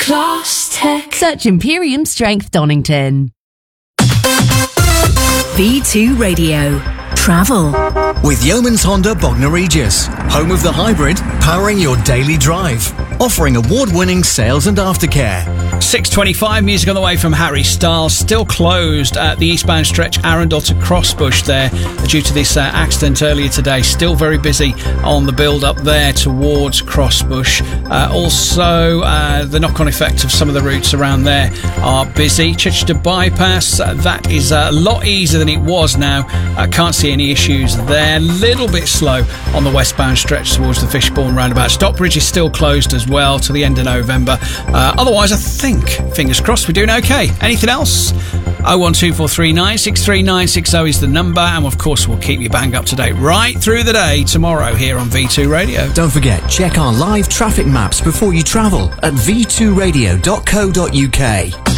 Class Tech. Search Imperium Strength Donington. V2 Radio. Travel. With Yeomans Honda Bognor Regis, home of the hybrid, powering your daily drive. Offering award-winning sales and aftercare. 6:25, music on the way from Harry Styles. Still closed at the eastbound stretch Arundel to Crossbush there due to this accident earlier today. Still very busy on the build-up there towards Crossbush. Also, the knock-on effect of some of the routes around there are busy. Chichester Bypass, that is a lot easier than it was now. Can't see any issues there. Little bit slow on the westbound stretch towards the Fishbourne roundabout. Stockbridge is still closed as well to the end of November. Otherwise, I think, fingers crossed, we're doing okay. Anything else? 01243 63960 is the number, and of course we'll keep you bang up to date right through the day tomorrow here on V2 Radio. Don't forget, check our live traffic maps before you travel at v2radio.co.uk.